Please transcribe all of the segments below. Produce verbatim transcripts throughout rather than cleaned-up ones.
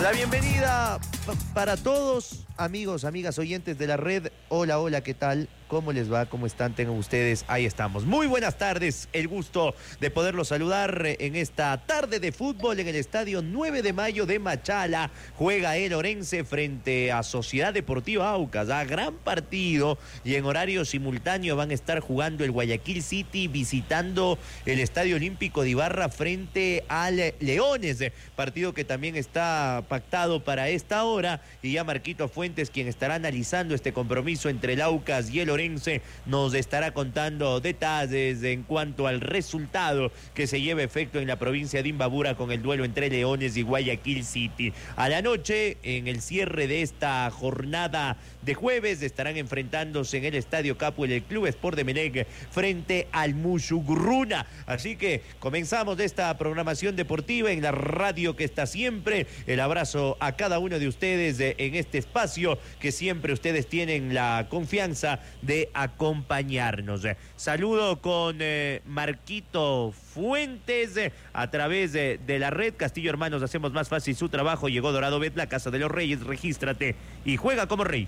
La bienvenida para todos, amigos, amigas, oyentes de la red. Hola, hola, ¿qué tal? ¿Cómo les va? ¿Cómo están? Tengan ustedes. Ahí estamos. Muy buenas tardes. El gusto de poderlos saludar en esta tarde de fútbol en el estadio nueve de mayo de Machala. Juega el Orense frente a Sociedad Deportiva Aucas. A gran partido y en horario simultáneo van a estar jugando el Guayaquil City visitando el Estadio Olímpico de Ibarra frente al Leones. Partido que también está pactado para esta hora y ya Marquito Fuentes, quien estará analizando este compromiso entre el Aucas y el Orense, nos estará contando detalles en cuanto al resultado que se lleva efecto en la provincia de Imbabura con el duelo entre Leones y Guayaquil City. A la noche, en el cierre de esta jornada de jueves, estarán enfrentándose en el Estadio Capuel el Club Sport de Emelec frente al Musugruna. Así que comenzamos esta programación deportiva en la radio que está siempre. El abrazo a cada uno de ustedes en este espacio que siempre ustedes tienen la confianza de acompañarnos. Saludo con eh, Marquito Fuentes eh, a través de, de la red Castillo Hermanos. Hacemos más fácil su trabajo. Llegó Dorado Bet, la casa de los reyes. Regístrate y juega como rey.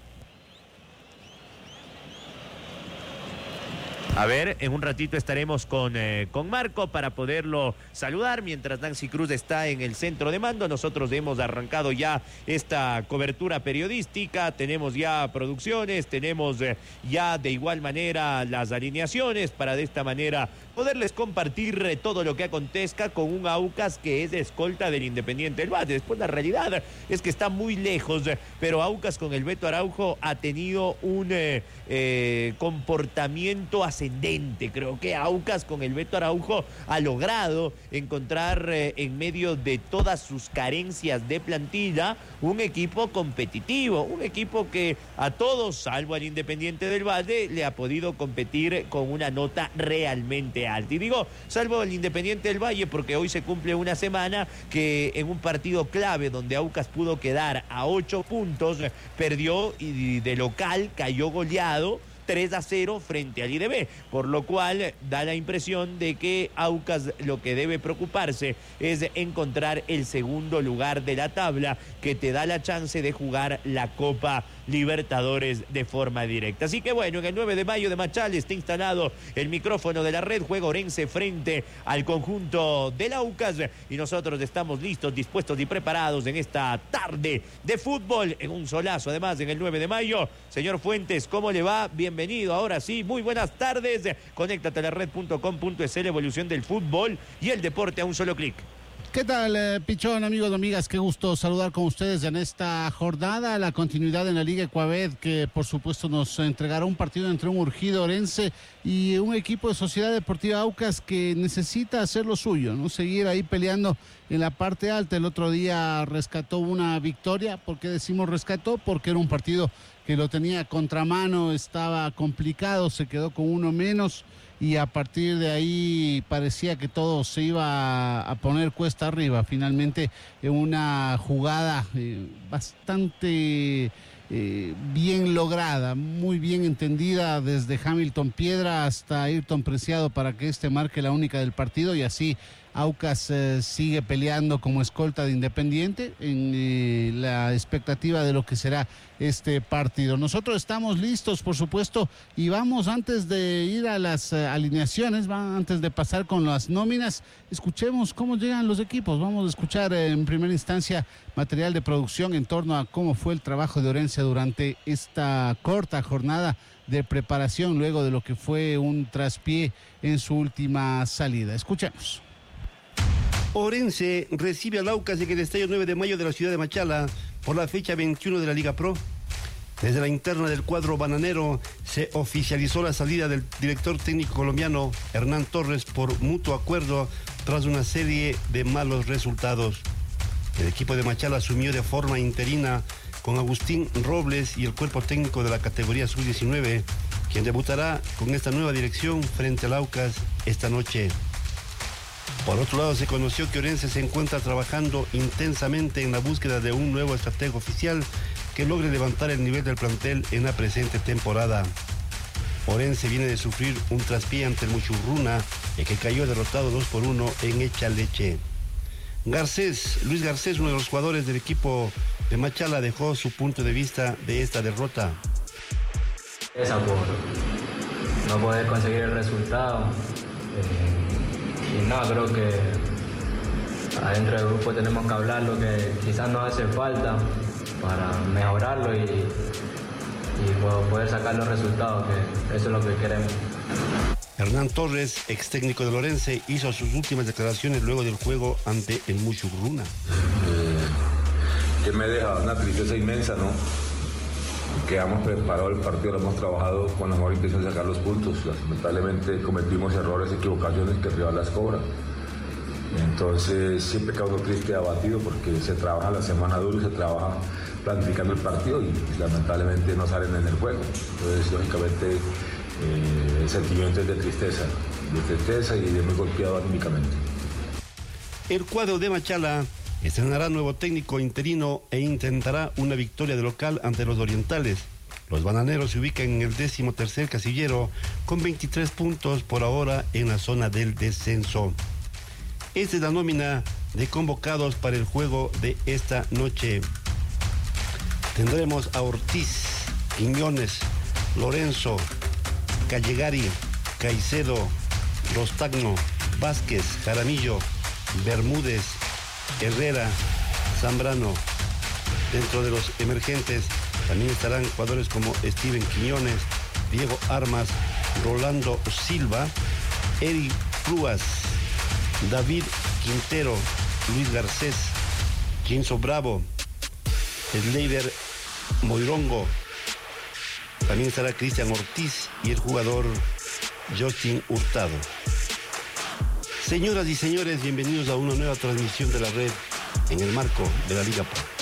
A ver, en un ratito estaremos con, eh, con Marco para poderlo saludar mientras Nancy Cruz está en el centro de mando. Nosotros hemos arrancado ya esta cobertura periodística, tenemos ya producciones, tenemos eh, ya de igual manera las alineaciones para de esta manera poderles compartir eh, todo lo que acontezca con un Aucas que es de escolta del Independiente del Valle. Después la realidad es que está muy lejos, eh, pero Aucas con el Beto Araujo ha tenido un eh, eh, comportamiento ascendente. Creo que Aucas con el Beto Araujo ha logrado encontrar eh, en medio de todas sus carencias de plantilla un equipo competitivo, un equipo que a todos, salvo al Independiente del Valle, le ha podido competir con una nota realmente alta. Y digo, salvo al Independiente del Valle, porque hoy se cumple una semana que en un partido clave donde Aucas pudo quedar a ocho puntos, perdió y de local cayó goleado tres a cero frente al I D B, por lo cual da la impresión de que Aucas lo que debe preocuparse es encontrar el segundo lugar de la tabla que te da la chance de jugar la Copa Libertadores de forma directa. Así que bueno, en el nueve de mayo de Machala está instalado el micrófono de la red, juega Orense frente al conjunto del Aucas y nosotros estamos listos, dispuestos y preparados en esta tarde de fútbol en un solazo, además en el nueve de mayo. Señor Fuentes, ¿cómo le va? Bienvenido, ahora sí, muy buenas tardes. Conéctate a la red punto com punto es la evolución del fútbol y el deporte a un solo clic. ¿Qué tal, eh, Pichón, amigos y amigas? Qué gusto saludar con ustedes en esta jornada, la continuidad en la Liga Ecuaved, que por supuesto nos entregará un partido entre un urgido Orense y un equipo de Sociedad Deportiva Aucas que necesita hacer lo suyo, ¿no? Seguir ahí peleando en la parte alta. El otro día rescató una victoria. ¿Por qué decimos rescató? Porque era un partido que lo tenía contramano, estaba complicado, se quedó con uno menos y a partir de ahí parecía que todo se iba a poner cuesta arriba. Finalmente, en una jugada eh, bastante eh, bien lograda, muy bien entendida desde Hamilton Piedra hasta Ayrton Preciado para que este marque la única del partido y así Aucas eh, sigue peleando como escolta de Independiente en eh, la expectativa de lo que será este partido. Nosotros estamos listos, por supuesto, y vamos antes de ir a las eh, alineaciones, va, antes de pasar con las nóminas, escuchemos cómo llegan los equipos. Vamos a escuchar eh, en primera instancia material de producción en torno a cómo fue el trabajo de Orense durante esta corta jornada de preparación luego de lo que fue un traspié en su última salida. Escuchemos. Orense recibe al Aucas en el estadio nueve de mayo de la ciudad de Machala por la fecha veintiuno de la Liga Pro. Desde la interna del cuadro bananero se oficializó la salida del director técnico colombiano Hernán Torres por mutuo acuerdo tras una serie de malos resultados. El equipo de Machala asumió de forma interina con Agustín Robles y el cuerpo técnico de la categoría sub diecinueve, quien debutará con esta nueva dirección frente al Aucas esta noche. Por otro lado, se conoció que Orense se encuentra trabajando intensamente en la búsqueda de un nuevo estratega oficial que logre levantar el nivel del plantel en la presente temporada. Orense viene de sufrir un traspié ante el Muchurruna, el que cayó derrotado dos por uno en Echaleche. Garcés, Luis Garcés, uno de los jugadores del equipo de Machala, dejó su punto de vista de esta derrota. Esa por no poder conseguir el resultado. Eh, y no, creo que adentro del grupo tenemos que hablar lo que quizás nos hace falta para mejorarlo y, y poder sacar los resultados, que eso es lo que queremos. Hernán Torres, ex técnico de Lorense, hizo sus últimas declaraciones luego del juego ante el Muchugruna. Eh, que me deja una tristeza inmensa, ¿no? Que hemos preparado el partido, lo hemos trabajado con la mejor intención de sacar los puntos. Lamentablemente cometimos errores, equivocaciones que el rival las cobra. Entonces siempre queda uno triste y abatido porque se trabaja la semana duro y se trabaja planificando el partido y lamentablemente no salen en el juego. Entonces lógicamente eh, el sentimiento es de tristeza, de tristeza y de muy golpeado anímicamente. El cuadro de Machala estrenará nuevo técnico interino e intentará una victoria de local ante los orientales. Los bananeros se ubican en el décimo tercer casillero con veintitrés puntos por ahora en la zona del descenso. Esta es la nómina de convocados para el juego de esta noche. Tendremos a Ortiz, Quiñones, Lorenzo, Callegari, Caicedo, Rostagno, Vázquez, Jaramillo, Bermúdez, Herrera, Zambrano. Dentro de los emergentes también estarán jugadores como Steven Quiñones, Diego Armas, Rolando Silva, Eric Ruas, David Quintero, Luis Garcés, Quinzo Bravo, Sleider Moirongo. También estará Cristian Ortiz y el jugador Justin Hurtado. Señoras y señores, bienvenidos a una nueva transmisión de la red en el marco de la Liga Pro.